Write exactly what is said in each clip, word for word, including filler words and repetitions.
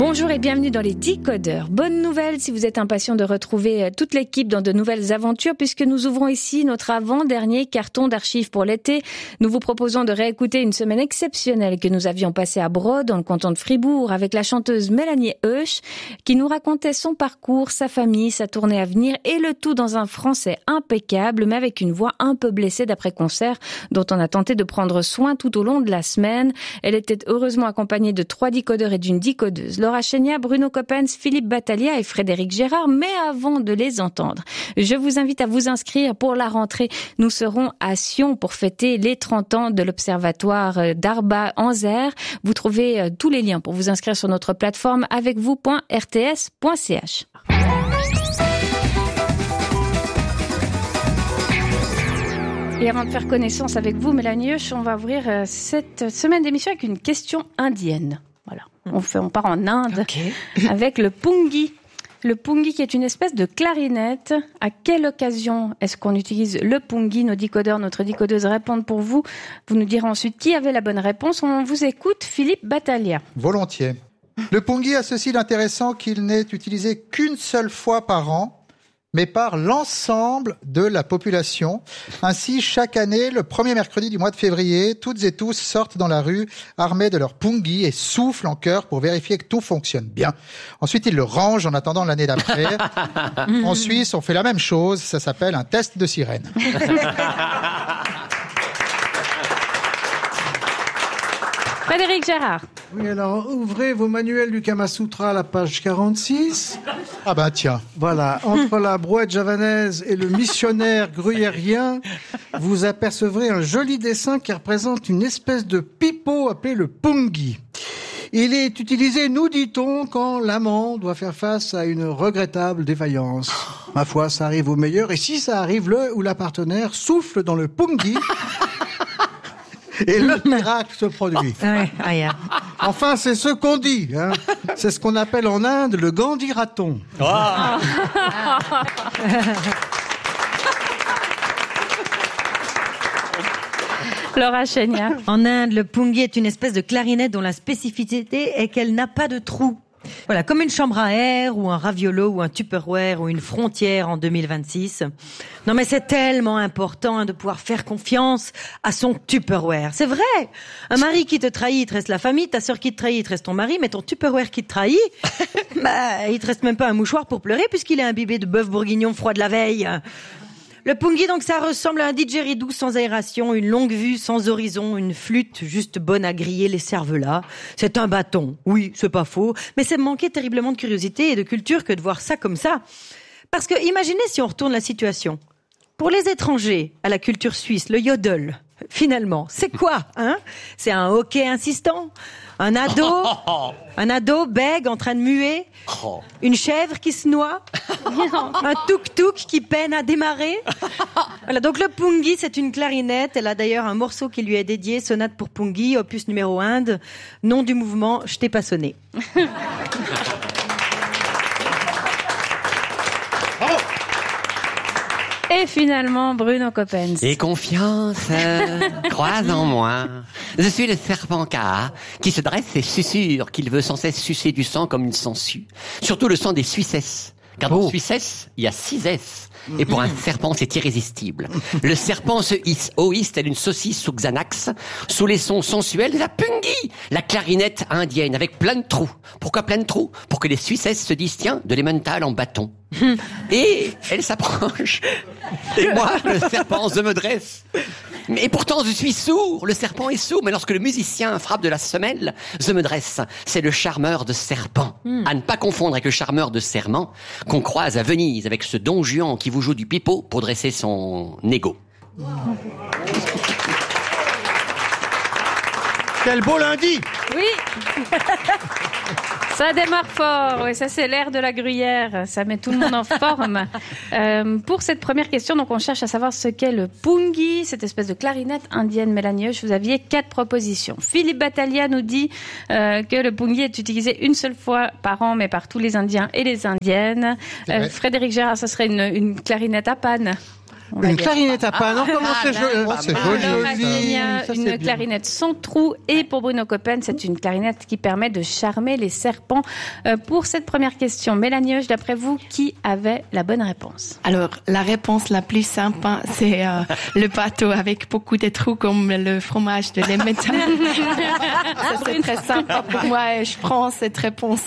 Bonjour et bienvenue dans les Decodeurs. Bonne nouvelle si vous êtes impatient de retrouver toute l'équipe dans de nouvelles aventures, puisque nous ouvrons ici notre avant-dernier carton d'archives pour l'été. Nous vous proposons de réécouter une semaine exceptionnelle que nous avions passée à Brod, dans le canton de Fribourg, avec la chanteuse Mélanie Heusch, qui nous racontait son parcours, sa famille, sa tournée à venir, et le tout dans un français impeccable, mais avec une voix un peu blessée d'après-concert, dont on a tenté de prendre soin tout au long de la semaine. Elle était heureusement accompagnée de trois décodeurs et d'une décodeuse. Laura Chénia, Bruno Coppens, Philippe Battaglia et Frédéric Gérard. Mais avant de les entendre, je vous invite à vous inscrire pour la rentrée. Nous serons à Sion pour fêter les trente ans de l'Observatoire d'Arba-Anzer. Vous trouvez tous les liens pour vous inscrire sur notre plateforme avec vous point r t s point c h. Et avant de faire connaissance avec vous, Mélanie Heusch, on va ouvrir cette semaine d'émission avec une question indienne. Voilà. On fait, on part en Inde okay. avec le pungi. Le pungi qui est une espèce de clarinette. À quelle occasion est-ce qu'on utilise le pungi? Nos décodeurs, notre décodeuse répondent pour vous. Vous nous direz ensuite qui avait la bonne réponse. On vous écoute, Philippe Battaglia. Volontiers. Le pungi a ceci d'intéressant qu'il n'est utilisé qu'une seule fois par an, mais par l'ensemble de la population. Ainsi, chaque année, le premier mercredi du mois de février, toutes et tous sortent dans la rue armés de leur pungi et soufflent en chœur pour vérifier que tout fonctionne bien. Ensuite, ils le rangent en attendant l'année d'après. En Suisse, on fait la même chose, ça s'appelle un test de sirène. Frédéric Gérard. Oui, alors ouvrez vos manuels du Kama Sutra à la page quarante-six. Ah ben tiens. Voilà, entre la brouette javanaise et le missionnaire gruyérien, vous apercevrez un joli dessin qui représente une espèce de pipeau appelé le pungi. Il est utilisé, nous dit-on, quand l'amant doit faire face à une regrettable défaillance. Ma foi, ça arrive au meilleur, et si ça arrive, le ou la partenaire souffle dans le pungi, et le miracle se produit. Enfin, c'est ce qu'on dit. Hein. C'est ce qu'on appelle en Inde le Gandhi-raton. Oh. Laura Chénia. En Inde, le pungi est une espèce de clarinette dont la spécificité est qu'elle n'a pas de trou. Voilà, comme une chambre à air ou un raviolo ou un Tupperware ou une frontière en deux mille vingt-six. Non mais c'est tellement important de pouvoir faire confiance à son Tupperware. C'est vrai. Un mari qui te trahit, il te reste la famille. Ta sœur qui te trahit, il te reste ton mari. Mais ton Tupperware qui te trahit, bah, il te reste même pas un mouchoir pour pleurer puisqu'il est imbibé de bœuf bourguignon froid de la veille. Le pungi, donc, ça ressemble à un didgeridoo sans aération, une longue vue sans horizon, une flûte juste bonne à griller les cervelas. C'est un bâton. Oui, c'est pas faux. Mais c'est manquer terriblement de curiosité et de culture que de voir ça comme ça. Parce que, imaginez si on retourne la situation. Pour les étrangers à la culture suisse, le yodel, finalement, c'est quoi, hein? C'est un hoquet insistant? Un ado, un ado bègue en train de muer, une chèvre qui se noie, un tuk-tuk qui peine à démarrer. Voilà, donc le pungi, c'est une clarinette. Elle a d'ailleurs un morceau qui lui est dédié, sonate pour pungi, opus numéro un, nom du mouvement Je t'ai pas sonné. Et finalement, Bruno Coppens. Et confiance, euh, croise en moi. Je suis le serpent K, qui se dresse et susurre qu'il veut sans cesse sucer du sang comme une sangsue. Surtout le sang des Suissesses. Car dans oh. Suissesse, il y a six S. Et pour un serpent, c'est irrésistible. Le serpent se hisse au hisse tel une saucisse sous Xanax, sous les sons sensuels de la pungi, la clarinette indienne, avec plein de trous. Pourquoi plein de trous? Pour que les Suissesses se disent, tiens, de l'emmental en bâton. Et elle s'approche. Et moi, le serpent, je me dresse. Et pourtant, je suis sourd. Le serpent est sourd. Mais lorsque le musicien frappe de la semelle, je me dresse. C'est le charmeur de serpent. Mm. À ne pas confondre avec le charmeur de serment qu'on croise à Venise avec ce don Juan qui vous joue du pipeau pour dresser son égo. Wow. Quel beau lundi! Oui. Ça démarre fort, oui, ça c'est l'air de la gruyère, ça met tout le monde en forme. Euh, pour cette première question, donc on cherche à savoir ce qu'est le pungi, cette espèce de clarinette indienne. Mélanie Heusch, vous aviez quatre propositions. Philippe Battaglia nous dit euh, que le pungi est utilisé une seule fois par an, mais par tous les Indiens et les Indiennes. Euh, Frédéric Gérard, ce serait une, une clarinette à panne. On va Une dire. clarinette à pas. Non, comment c'est joli. Oh, c'est Alors, joli. Laura ça. Genia, Ça, c'est une bien. clarinette sans trou. Et pour Bruno Coppen, c'est une clarinette qui permet de charmer les serpents. Euh, pour cette première question, Mélanie Hoche, d'après vous, qui avait la bonne réponse? Alors, la réponse la plus simple, hein, c'est euh, le bateau avec beaucoup de trous comme le fromage de l'Emmental. Ça, c'est très simple pour moi et je prends cette réponse.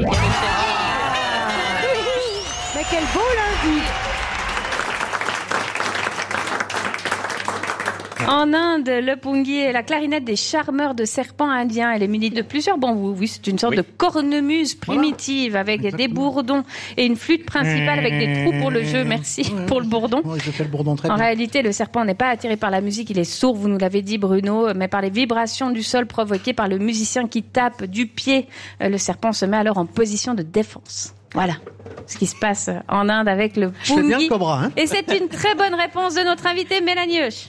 Mais quel beau lundi! En Inde, le pungi est la clarinette des charmeurs de serpents indiens. Elle est munie de plusieurs bambous. Oui, c'est une sorte Oui. de cornemuse primitive avec des Exactement. bourdons et une flûte principale avec des trous pour le jeu. Merci pour le bourdon. Oui, je fais le bourdon très En bien. réalité, le serpent n'est pas attiré par la musique, il est sourd, vous nous l'avez dit Bruno, mais par les vibrations du sol provoquées par le musicien qui tape du pied. Euh, Le serpent se met alors en position de défense. Voilà ce qui se passe en Inde avec le Je fais bien le pungi. cobra, hein. Et c'est une très bonne réponse de notre invitée Mélanie Hoche.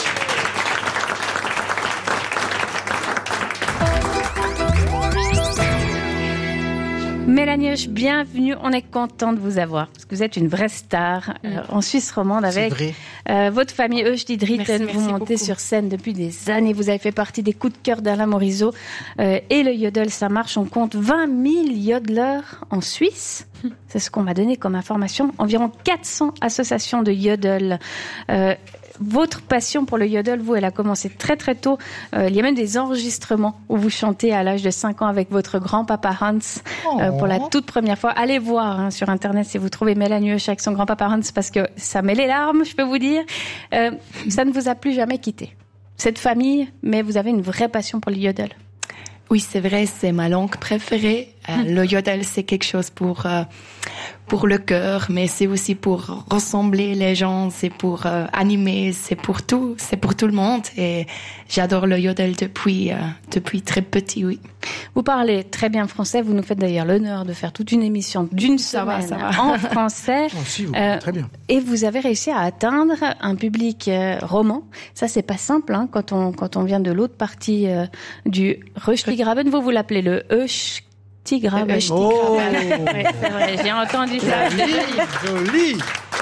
Mélanie Hoche, bienvenue. On est content de vous avoir parce que vous êtes une vraie star euh, en Suisse romande C'est avec vrai. euh, votre famille Hoche Didritten. Merci, Vous merci montez beaucoup. sur scène depuis des années. Vous avez fait partie des coups de cœur d'Alain Morisot euh, et le yodel, ça marche. On compte vingt mille yodeleurs en Suisse. C'est ce qu'on m'a donné comme information. Environ quatre cents associations de yodel. Euh, Votre passion pour le yodel, vous, elle a commencé très très tôt. Euh, il y a même des enregistrements où vous chantez à l'âge de cinq ans avec votre grand-papa Hans euh, pour la toute première fois. Allez voir hein, sur Internet si vous trouvez Mélanie Hoche avec son grand-papa Hans parce que ça met les larmes, je peux vous dire. Euh, ça ne vous a plus jamais quitté. Cette famille, mais vous avez une vraie passion pour le yodel. Oui, c'est vrai, c'est ma langue préférée. Euh, le yodel, c'est quelque chose pour euh, pour le cœur, mais c'est aussi pour rassembler les gens, c'est pour euh, animer, c'est pour tout, c'est pour tout le monde. Et j'adore le yodel depuis euh, depuis très petit, oui. Vous parlez très bien français. Vous nous faites d'ailleurs l'honneur de faire toute une émission d'une Ça va, semaine ça va. en français. Oh, si, vous Euh, très bien. Et vous avez réussi à atteindre un public euh, roman. Ça, c'est pas simple hein, quand on quand on vient de l'autre partie euh, du Röstigraben. Vous vous l'appelez le Eustigraben. Le Eustigraben. Oh, Ouais, c'est vrai, j'ai entendu ça. joli.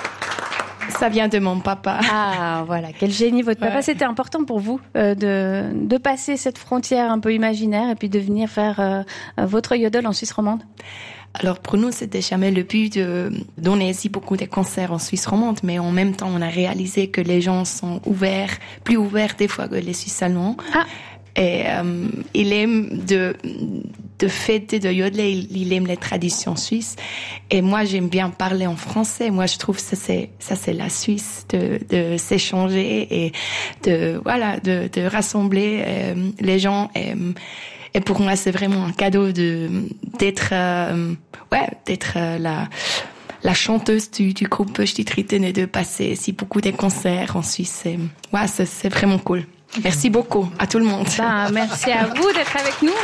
Ça vient de mon papa. Ah, voilà, quel génie votre papa. Ouais. C'était important pour vous euh, de de passer cette frontière un peu imaginaire et puis de venir faire euh, votre yodel en Suisse romande. Alors pour nous, c'était jamais le but de donner aussi beaucoup de concerts en Suisse romande, mais en même temps, on a réalisé que les gens sont ouverts, plus ouverts des fois que les Suisses allemands. Ah. Et euh, il aime de de fêter, de yodeler, il, il aime les traditions suisses. Et moi, j'aime bien parler en français. Moi, je trouve que ça c'est ça c'est la Suisse, de de s'échanger et de voilà de de rassembler euh, les gens. Et, et pour moi, c'est vraiment un cadeau de d'être euh, ouais d'être euh, la la chanteuse du, du groupe Stidritten et de passer si beaucoup de concerts en Suisse. Et, ouais, c'est, c'est vraiment cool. Merci beaucoup à tout le monde. Ben, merci à vous d'être avec nous.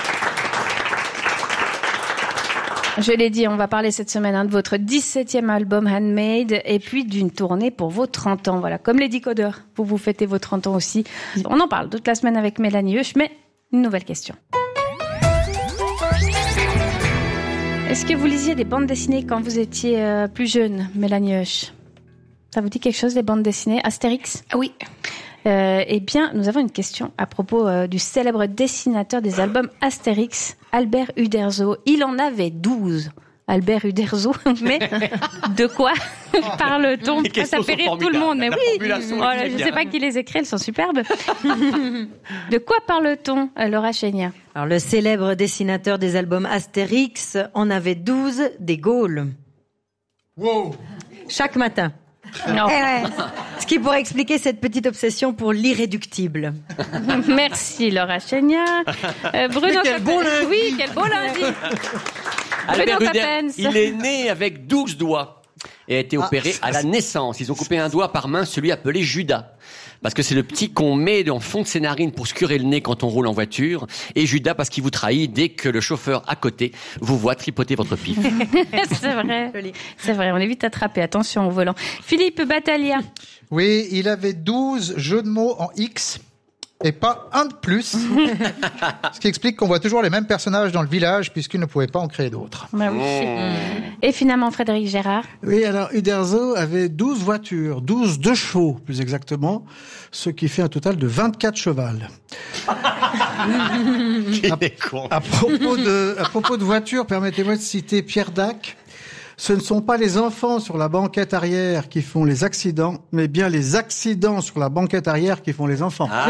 Je l'ai dit, on va parler cette semaine hein, de votre dix-septième album Handmade et puis d'une tournée pour vos trente ans. Voilà, comme les décodeurs, vous vous fêtez vos trente ans aussi. On en parle toute la semaine avec Mélanie Hoche, mais une nouvelle question. Est-ce que vous lisiez des bandes dessinées quand vous étiez euh, plus jeune, Mélanie Hoche? Ça vous dit quelque chose, les bandes dessinées? Astérix? Ah oui. Euh, eh bien, nous avons une question à propos euh, du célèbre dessinateur des albums Astérix, Albert Uderzo. Il en avait douze, Albert Uderzo, mais de quoi parle-t-on? Les Ah, ça questions fait sont rire tout le monde, mais formidables. La oui. formulation est Voilà, je géniale. ne sais pas qui les écrit, elles sont superbes. De quoi parle-t-on, euh, Laura Chénia? Alors, le célèbre dessinateur des albums Astérix en avait douze des Gaules. Wow. Chaque matin. Non. Eh ouais. Ce qui pourrait expliquer cette petite obsession pour l'irréductible. Merci, Laura Chénia. Euh, Bruno Mais quel beau Coppens. lundi. Oui, quel beau lundi. Albert Bruno Uder, Coppens. il est né avec douze doigts et a été opéré à la naissance. Ils ont coupé un doigt par main, celui appelé Judas. Parce que c'est le petit qu'on met dans le fond de ses narines pour se curer le nez quand on roule en voiture. Et Judas parce qu'il vous trahit dès que le chauffeur à côté vous voit tripoter votre pif. C'est vrai. C'est vrai, on est vite attrapé. Attention au volant. Philippe Battaglia. Oui, il avait douze jeux de mots en X. et pas un de plus. Ce qui explique qu'on voit toujours les mêmes personnages dans le village puisqu'ils ne pouvaient pas en créer d'autres. Bah oui. Mmh. Et finalement, Frédéric Gérard. Oui, alors Uderzo avait douze voitures, douze deux chevaux plus exactement, ce qui fait un total de vingt-quatre chevals. Il est con. À propos de, à propos de voitures, permettez-moi de citer Pierre Dac. Ce ne sont pas les enfants sur la banquette arrière qui font les accidents, mais bien les accidents sur la banquette arrière qui font les enfants. Ah.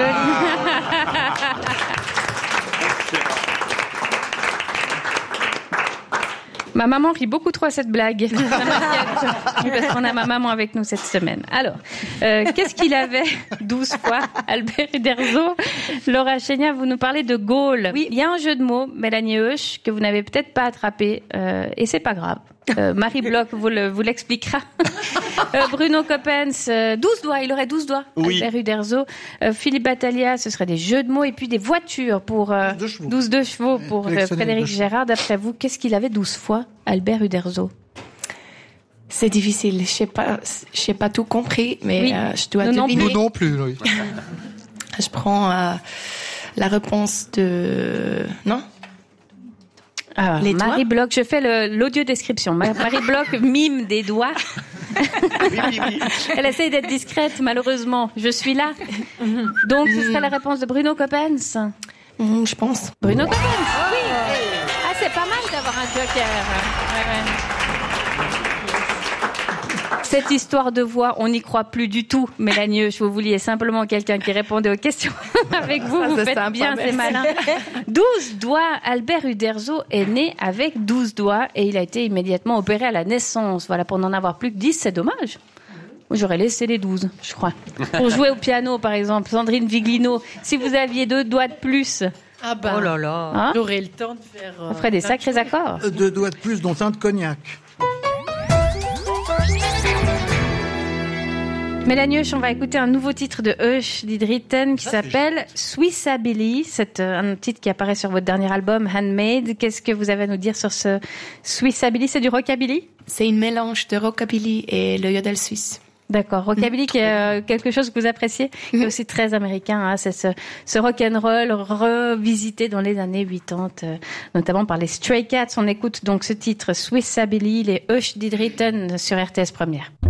Ma maman rit beaucoup trop à cette blague. Ça m'inquiète, parce qu'on a ma maman avec nous cette semaine. Alors, euh, qu'est-ce qu'il avait douze fois, Albert Uderzo? Laura Chénia, vous nous parlez de Gaulle. Oui. Il y a un jeu de mots, Mélanie Heusch, que vous n'avez peut-être pas attrapé, euh, et c'est pas grave. Euh, Marie Bloch vous, le, vous l'expliquera. euh, Bruno Coppens, euh, douze doigts, il aurait douze doigts. Oui. Albert Uderzo. Euh, Philippe Battaglia, ce serait des jeux de mots et puis des voitures pour euh, douze de chevaux pour euh, Frédéric Gérard. D'après vous, qu'est-ce qu'il avait douze fois, Albert Uderzo? C'est difficile. Je sais pas, je sais pas tout compris, mais oui. euh, je dois Nous deviner. Nous non plus. Oui. Je prends euh, la réponse de non. Alors, Les Marie doigts Bloch, je fais le, l'audio description. Marie Bloch mime des doigts. Oui, oui, oui. Elle essaye d'être discrète, malheureusement. Je suis là. Donc, ce serait la réponse de Bruno Coppens. Mm, je pense. Bruno Coppens, oui. Ah, c'est pas mal d'avoir un joker. Ouais, ouais. Cette histoire de voix, on n'y croit plus du tout, Mélanie Heusch. Vous vouliez simplement quelqu'un qui répondait aux questions avec vous. Ça, vous c'est faites sympa, bien, merci. c'est malin. douze doigts. Albert Uderzo est né avec douze doigts et il a été immédiatement opéré à la naissance. Voilà, pour n'en avoir plus que dix, c'est dommage. J'aurais laissé les douze, je crois. Pour jouer au piano, par exemple, Sandrine Viglino, si vous aviez deux doigts de plus, Ah bah, Oh là là. hein, j'aurais le temps de faire... euh, on ferait des plein de sacrés accords. Deux doigts de plus, dont un de cognac. Mélanie Heusch, on va écouter un nouveau titre de Heusch Didritten qui s'appelle Swissabilly. C'est un titre qui apparaît sur votre dernier album Handmade. Qu'est-ce que vous avez à nous dire sur ce Swissabilly? C'est du rockabilly? C'est un mélange de rockabilly et le yodel suisse. D'accord. Rockabilly, qui est euh, quelque chose que vous appréciez, qui est aussi très américain. Hein, c'est ce, ce rock'n'roll revisité dans les années quatre-vingt-dix, euh, notamment par les Stray Cats. On écoute donc ce titre Swissabilly, les Heusch Didritten sur R T S Première.